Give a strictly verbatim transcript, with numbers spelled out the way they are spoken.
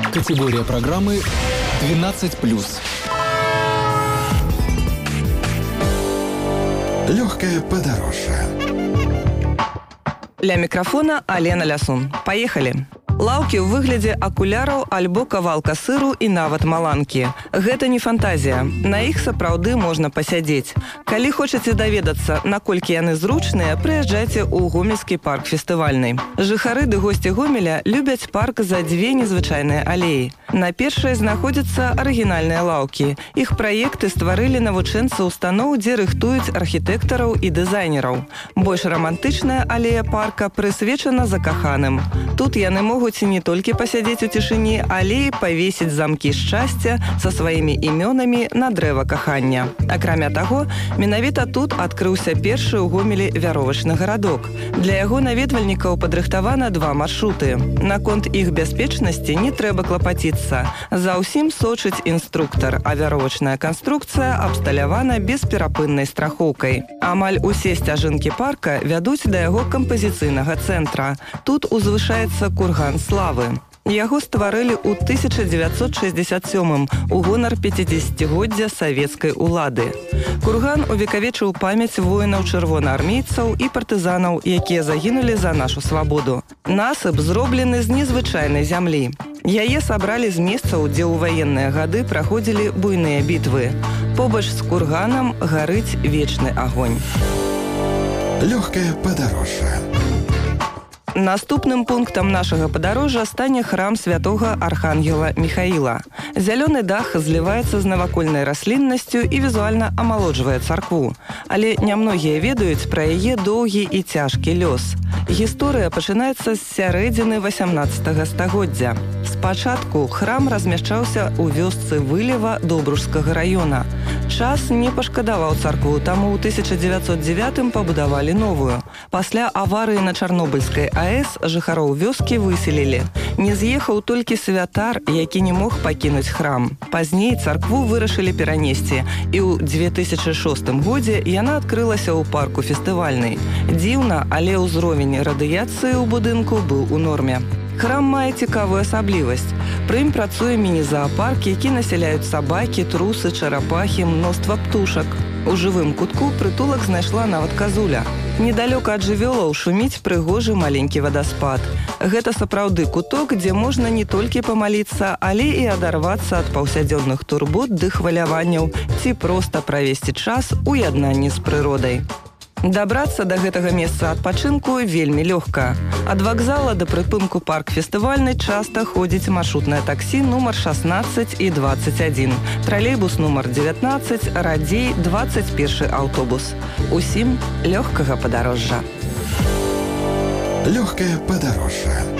Категория программы двенадцать плюс. Легкое подорожье. Ля мікрафона Алена Лясун. Паехалі. Лаўкі ў выглядзе акуляраў альбо кавалка сыру і нават маланкі. Гэта не фантазія. На іх сапраўды можна пасядзець. Калі хочаце даведацца, наколькі яны зручныя, прыязджайце ў Гомельскі парк фестывальны. Жыхары ды госці Гомеля любяць парк за дзве незвычайныя алеі. На першай знаходзяцца арыгінальныя лаўкі. Іх праекты стварылі навучэнцы устаноў, дзе рыхтуюць архітэктараў і дызайнераў. Больш рамантычная алея парка прысвечана закаханым. Тут яны могуць не толькі пасядзець у цішыні, але і павесіць замкі шчасця са сваімі імёнамі на дрэва кахання. Акрамя таго, менавіта тут адкрыўся першы ў Гомелі вяровачны гарадок. Для яго наведвальнікаў падрыхтавана два маршруты. Наконт іх бяспечнасці не трэба клапаціцца. За ўсім сочыць інструктар, а вяровачная канструкцыя абсталявана бесперапыннай страхоўкай. Амаль усе сцяжынкі парка вядуць да яго кампазіцыйнага цэнтра. Тут узвышаецца курган славы. Яго стварылі ў тысяча дзевяцьсот шэсцьдзесят сёмым у гонар пяцідзесяцігоддзя савецкай улады. Курган увекавечыў памяць воінаў чырвонаармейцаў і партызанаў, якія загінулі за нашу свабоду. Насып зроблены з незвычайнай зямлі. Яе сабралі з месцаў, дзе ў ваенныя гады праходзілі буйныя бітвы. Побач з курганам гарыць вечны агонь. Легкое подорожье. Наступным пунктам нашага падарожжа стане храм святога архангела Міхаіла. Зялёны дах зліваецца з навакольнай расліннасцю і візуальна амалоджвае царкву. Але нямногія ведаюць пра яе доўгі і цяжкі лёс. Гісторыя пачынаецца з сярэдзіны васямнаццатага стагоддзя. Спачатку храм размяшчаўся ў вёсцы Вылева Добружскага раёна. Час не пашкадаваў царкву, таму ў тысяча дзевяцьсот дзевятым пабудавалі новую. Пасля аварыі на Чарнобыльскай АЭС жыхароў вёскі выселілі. Не з'ехаў толькі святар, які не мог пакінуць храм. Пазней царкву вырашылі перанесці, і ў дзве тысячы шостым годзе яна адкрылася ў парку фестывальнай. Дзіўна, але ўзровень радыяцыі ў будынку быў у норме. Храм мае цікавую асаблівасць. Пры ім працуе міні-заапарк, які насяляюць сабакі, трусы, чарапахі, мноства птушак. У жывым кутку прытулак знайшла нават казуля. Недалёка ад жывёлаў шуміць прыгожы маленькі вадаспад. Гэта сапраўды куток, дзе можна не толькі памаліцца, але і адарвацца ад паўсядзённых турбот ды хваляванняў ці проста правесці час у яднанні з прыродай. Дабрацца да гэтага месца адпачынку вельмі лёгка. Ад вакзала да прыпынку парк фестывальны часта ходзіць маршрутнае таксі нумар шаснаццаць і дваццаць адзін, тралейбус нумар дзевятнаццаць, радзей дваццаць першы аўтобус. Усім лёгкага падарожжа. Легкое подорожье.